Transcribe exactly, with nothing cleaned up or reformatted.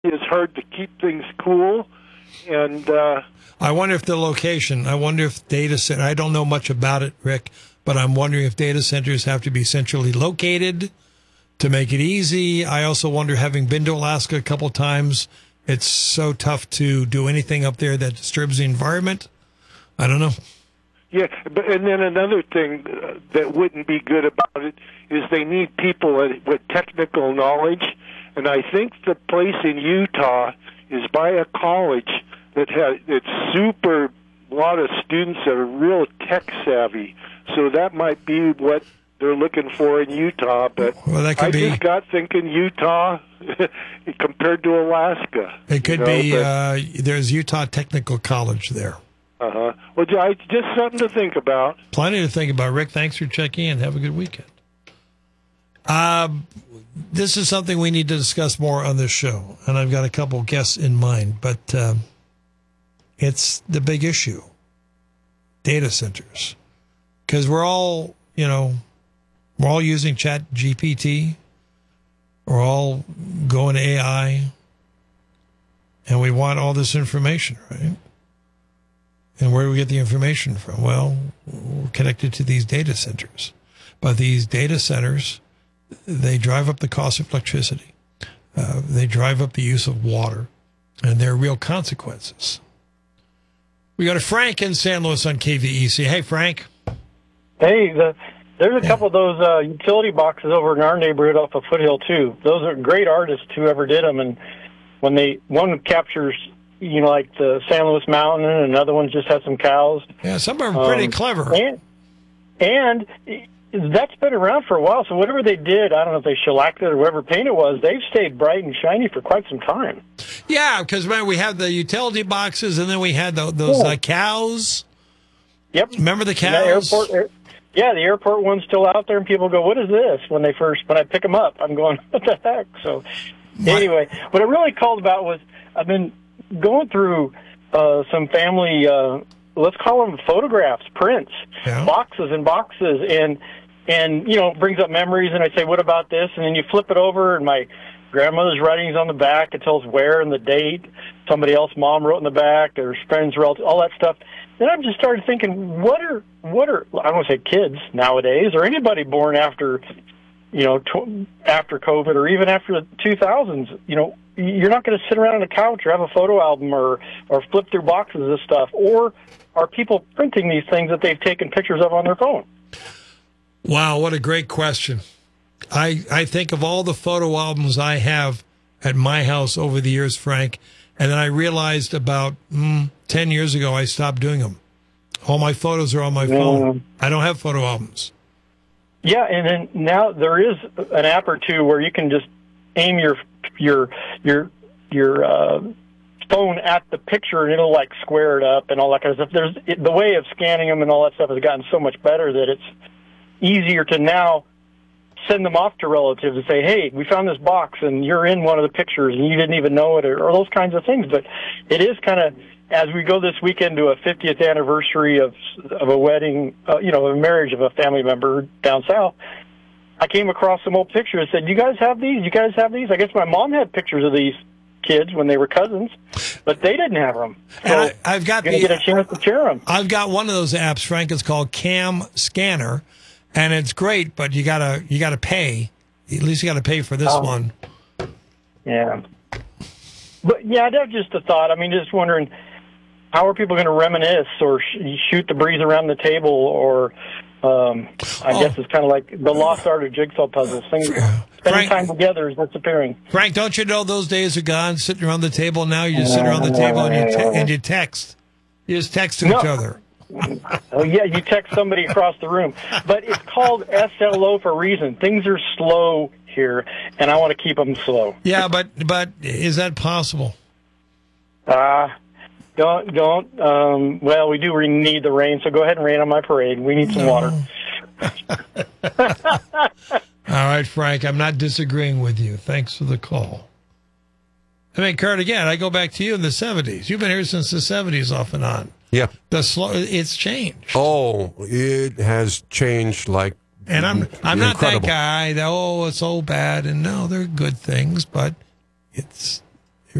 It's hard to keep things cool, and uh, I wonder if the location. I wonder if data center. I don't know much about it, Rick, but I'm wondering if data centers have to be centrally located to make it easy. I also wonder, having been to Alaska a couple times, it's so tough to do anything up there that disturbs the environment. I don't know. Yeah, but and then another thing uh, that wouldn't be good about it is they need people with technical knowledge, and I think the place in Utah is by a college that has it's super. A lot of students that are real tech savvy, so that might be what they're looking for in Utah. But well, that could I be, just got thinking Utah compared to Alaska. It could you know, be. but, Uh, there's Utah Technical College there. Uh-huh. Well, just something to think about. Plenty to think about. Rick, thanks for checking in. Have a good weekend. Um, this is something we need to discuss more on this show, and I've got a couple guests in mind, but um, it's the big issue, data centers. Because we're all, you know, we're all using Chat G P T. We're all going to A I, and we want all this information, right? And where do we get the information from? Well, we're connected to these data centers. But these data centers, they drive up the cost of electricity. Uh, they drive up the use of water. And there are real consequences. We go to Frank in San Luis on K V E C. Hey, Frank. Hey, the, there's a yeah. couple of those uh, utility boxes over in our neighborhood off of Foothill, too. Those are great artists, whoever did them. And when they, one captures, you know, like the San Luis Mountain, and another one just has some cows. Yeah, some of them are pretty um, clever. And, and that's been around for a while, so whatever they did, I don't know if they shellacked it or whatever paint it was, they've stayed bright and shiny for quite some time. Yeah, because, man, we had the utility boxes, and then we had the, those yeah. uh, cows. Yep. Remember the cows? The airport, air, yeah, the airport one's still out there, and people go, what is this? When they first, when I pick them up, I'm going, what the heck? So, My- anyway, what I really called about was, I've been going through uh, some family, uh, let's call them photographs, prints, yeah. boxes and boxes, and, and, you know, it brings up memories, and I say, what about this? And then you flip it over, and my grandmother's writing's on the back. It tells where and the date. Somebody else, mom, wrote in the back. There's friends, relatives, all that stuff. Then I just started thinking, what are, what are, I don't want to say kids nowadays, or anybody born after, you know, tw- after COVID, or even after the two thousands, you know, you're not going to sit around on a couch or have a photo album or, or flip through boxes of stuff. Or are people printing these things that they've taken pictures of on their phone? Wow, what a great question. I, I think of all the photo albums I have at my house over the years, Frank, and then I realized about mm, ten years ago I stopped doing them. All my photos are on my phone. Mm. I don't have photo albums. Yeah, and then now there is an app or two where you can just aim your your your your uh, phone at the picture, and it'll like square it up and all that kind of stuff. There's it, the way of scanning them and all that stuff has gotten so much better that it's easier to now send them off to relatives and say, hey, we found this box and you're in one of the pictures and you didn't even know it, or, or those kinds of things. But it is kind of, as we go this weekend to a fiftieth anniversary of of a wedding, uh, you know, a marriage of a family member down south, I came across some old pictures and said, you guys have these? You guys have these? I guess my mom had pictures of these kids when they were cousins, but they didn't have them. So I, I've got you're going to get a chance to share them. I've got one of those apps, Frank. It's called Cam Scanner, and it's great, but you gotta you gotta pay. At least you gotta pay for this um, one. Yeah, but yeah, that's just a thought. I mean, just wondering, how are people going to reminisce or sh- shoot the breeze around the table, or um, I oh. guess it's kind of like the lost art of jigsaw puzzles. Things, spending Frank, time together is disappearing. Frank, don't you know those days are gone? Sitting around the table now, you just sit around the table and you, te- and you text. You just text to no. each other. Oh, yeah, you text somebody across the room. But it's called S L O for a reason. Things are slow here, and I want to keep them slow. Yeah, but but is that possible? Uh, don't, don't. Um, well, we do need the rain, so go ahead and rain on my parade. We need some no. water. All right, Frank, I'm not disagreeing with you. Thanks for the call. I mean, Kurt, again, I go back to you in the seventies. You've been here since the seventies off and on. Yeah. The slow, it's changed. Oh, it has changed like And I'm I'm not incredible. that guy that, oh, it's so bad. And no, they're good things, but it's